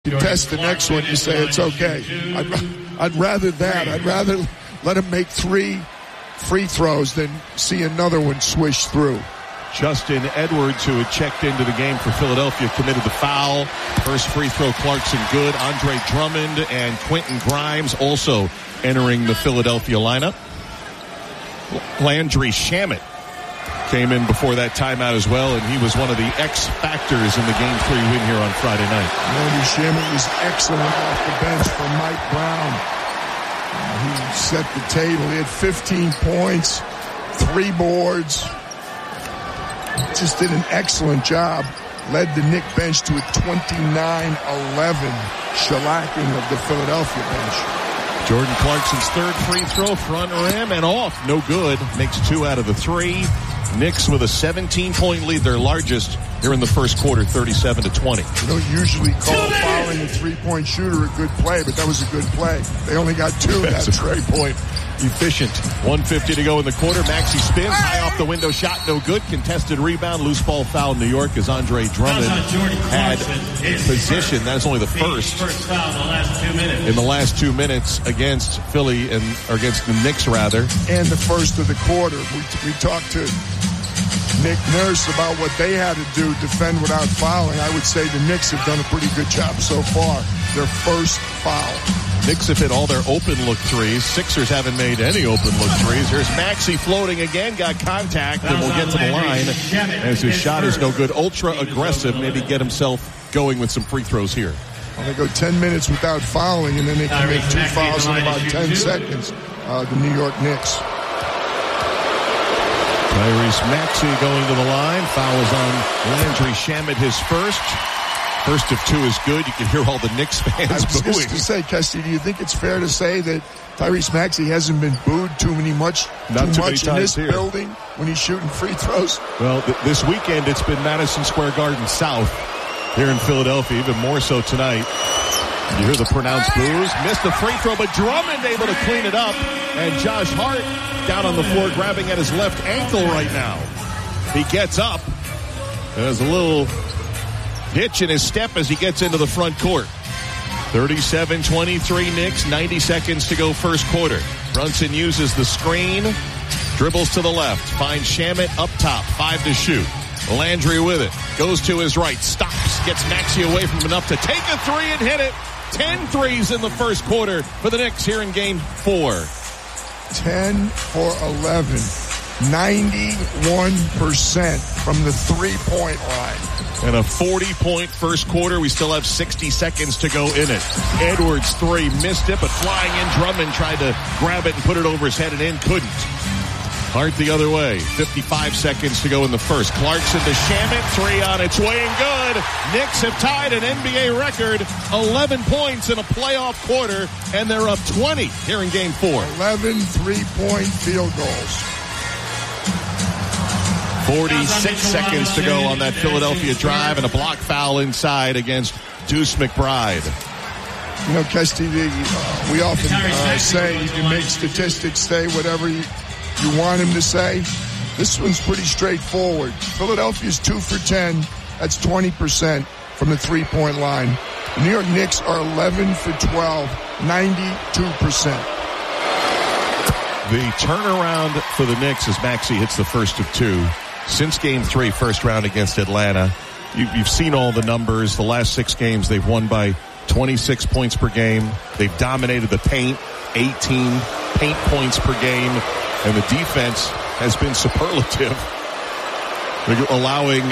You test the next one, you say it's okay. I'd rather that. I'd rather let him make 3 free throws than see another one swish through. Justin Edwards, who had checked into the game for Philadelphia, committed the foul. First free throw, Clarkson good. Andre Drummond and Quentin Grimes also entering the Philadelphia lineup. Landry Shamet came in before that timeout as well, and he was one of the X factors in the Game 3 win here on Friday night. Landry Shamet was excellent off the bench for Mike Brown. He set the table. He had 15 points, 3 boards. Just did an excellent job. Led the Knick bench to a 29-11 shellacking of the Philadelphia bench. Jordan Clarkson's third free throw, front rim and off. No good. Makes 2 out of the 3. Knicks with a 17-point lead, their largest here in the first quarter, 37-20. You don't usually call fouling a three-point shooter a good play, but that was a good play. They only got 2. That's a great point. Efficient. 1:50 to go in the quarter. Maxey spins, high off the window, shot no good. Contested rebound, loose ball foul, New York, as Andre Drummond had position. That's only the first in the last 2 minutes against Philly or against the Knicks rather. And the first of the quarter. We talked to Nick Nurse about what they had to do, defend without fouling. I would say the Knicks have done a pretty good job so far. Their first foul. Knicks have hit all their open look threes. Sixers haven't made any open look threes. Here's Maxey floating again, got contact, and will get to the line as his shot is no good. Ultra aggressive, maybe get himself going with some free throws here. Well, they go 10 minutes without fouling, and then they can make 2 fouls in about 10 seconds. The New York Knicks. Tyrese Maxey going to the line. Foul is on Landry Shamet, his first. First of 2 is good. You can hear all the Knicks fans booing. I was just to say, Kesty, do you think it's fair to say that Tyrese Maxey hasn't been booed too much in this building when he's shooting free throws? Well, this weekend it's been Madison Square Garden South here in Philadelphia, even more so tonight. You hear the pronounced boos. Missed the free throw, but Drummond able to clean it up. And Josh Hart down on the floor grabbing at his left ankle right now. He gets up. There's a little hitch in his step as he gets into the front court. 37-23 Knicks, 90 seconds to go first quarter. Brunson uses the screen, dribbles to the left, finds Shamet up top, 5 to shoot. Landry with it, goes to his right, stops, gets Maxey away from enough to take a 3 and hit it. 10 threes in the first quarter for the Knicks here in game 4. 10 for 11. 91% from the 3-point line. And a 40-point first quarter. We still have 60 seconds to go in it. Edwards 3, missed it, but flying in. Drummond tried to grab it and put it over his head and in, couldn't. Hart the other way. 55 seconds to go in the first. Clarkson to Shamet, 3 on its way and good. Knicks have tied an NBA record, 11 points in a playoff quarter, and they're up 20 here in game 4. 11 3-point field goals. 46 seconds to go on that Philadelphia drive, and a block foul inside against Deuce McBride. You know, Kesty, we often say you can make statistics say whatever you want him to say. This one's pretty straightforward. Philadelphia's 2 for 10. That's 20% from the 3-point line. The New York Knicks are 11 for 12, 92%. The turnaround for the Knicks as Maxey hits the first of 2. Since game 3, first round against Atlanta, you've seen all the numbers. The last 6 games, they've won by 26 points per game. They've dominated the paint, 18 paint points per game. And the defense has been superlative. They're allowing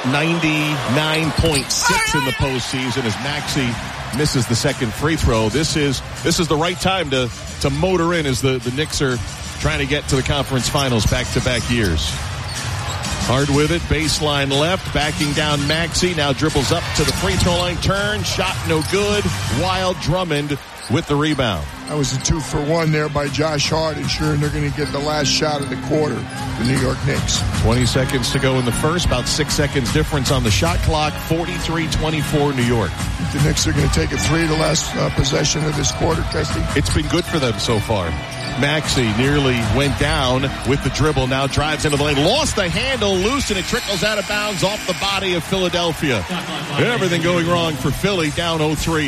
99.6 in the postseason as Maxey misses the second free throw. This is the right time to motor in as the Knicks are trying to get to the conference finals back-to-back years. Hard with it, baseline left, backing down Maxey, now dribbles up to the free throw line, turn, shot no good. Wild Drummond with the rebound. That was a 2 for 1 there by Josh Hart, ensuring they're going to get the last shot of the quarter, the New York Knicks. 20 seconds to go in the first, about 6 seconds difference on the shot clock, 43-24 New York. The Knicks are going to take a 3 the last possession of this quarter, Kesty. It's been good for them so far. Maxey nearly went down with the dribble. Now drives into the lane. Lost the handle loose, and it trickles out of bounds off the body of Philadelphia. Everything going wrong for Philly, down 0-3.